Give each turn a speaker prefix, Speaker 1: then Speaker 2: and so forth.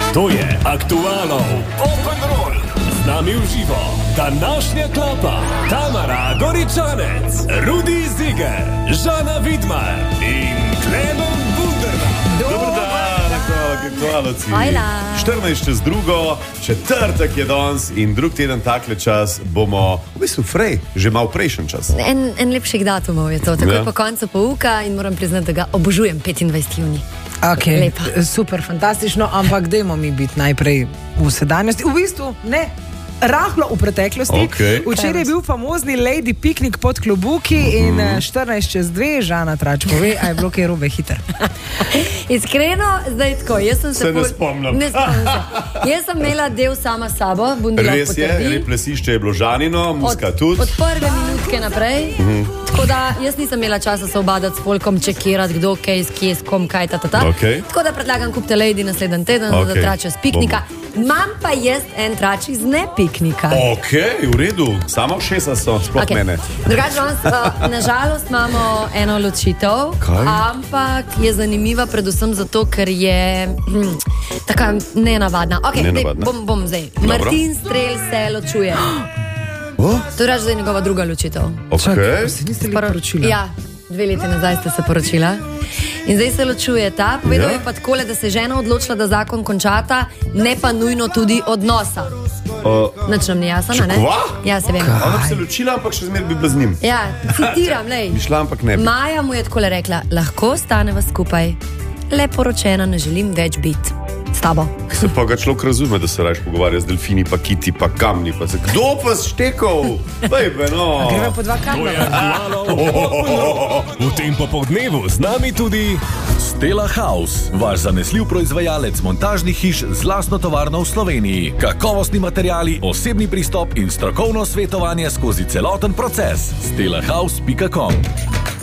Speaker 1: To je Aktualov Open Roll. Z nami v živo današnja klapa Tamara Goričanec, Rudi Ziger, Žana Vidmar in Klemen Bunderman.
Speaker 2: Dobar dan, aktualovci. 14:02, četrtek je danes in drug teden takle čas bomo v bistvu že malo prejšen čas.
Speaker 3: En lepših datumov je to, tako po koncu pouka in moram priznati, da ga obožujem, 25. juni.
Speaker 4: Okay, super, fantastično, ampak dajmo mi biti najprej v sedanjosti. V bistvu ne, rahlo v preteklosti.
Speaker 2: Okay.
Speaker 4: Včeraj je bil famozni Lady Piknik pod Klobuki in 14:02, Žana Trač pove, a je bilo kaj robe hiter.
Speaker 3: Iskreno, zdaj tako, jaz sem
Speaker 2: Se ne spomnim.
Speaker 3: Ne spomnim se. Jaz sem imela del sama s sabo, Bundila
Speaker 2: Res je, plesišče je bilo Žanino, muska tudi.
Speaker 3: Od prve minutke naprej. Tako da jaz nisem imela časa se obadati s folkom, čekirati kdo, kaj, s kje, s kom, kaj,
Speaker 2: Okay.
Speaker 3: Tako da predlagam kupte Lady naslednji teden, da trače z piknika. Imam pa jaz en trač iz ne piknika.
Speaker 2: Ok, v redu, samo šesa so, sploh mene.
Speaker 3: Drugače, nažalost imamo eno ločitev, ampak je zanimiva predvsem zato, ker je taka nenavadna. Ok, bom zdaj. Martin Strel se ločuje. To je zdaj njegova druga ločitev.
Speaker 2: Okay.
Speaker 4: Se niste li poročila?
Speaker 3: Ja, 2 leta nazaj ste se poročila. In zdaj se ločujeta. Povedal je pa takole, da se je žena odločila, da zakon končata, ne pa nujno tudi odnosa. Nič nam ni jasno, ne? Ja, se vem.
Speaker 2: Ona bi se ločila, ampak še zmeraj bi bila z njim.
Speaker 3: Ja, citiram, lej.
Speaker 2: Bi šla, ampak ne bi.
Speaker 3: Maja mu je takole rekla, lahko staneva skupaj, le poročena ne želim več biti s tabo.
Speaker 2: Se pa ga človek razume, da se raje pogovarja z delfini, pa kiti, pa kamni, pa se kdo pa štekal? Bejbe, no.
Speaker 4: Gremo po 2 kamna.
Speaker 1: V tem popoldnevu z nami tudi
Speaker 5: Stella House, vaš zanesljiv proizvajalec montažnih hiš z lastno tovarno v Sloveniji. Kakovostni materiali, osebni pristop in strokovno svetovanje skozi celoten proces. stellahouse.com